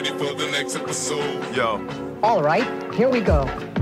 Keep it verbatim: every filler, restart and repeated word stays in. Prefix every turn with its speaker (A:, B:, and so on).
A: ready for the next episode.
B: Yo.
C: All right, here we go.